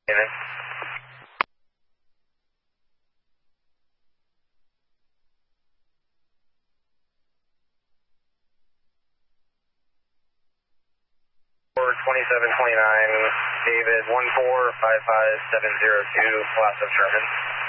Amen. For 2729, David 1455702, class of Sherman.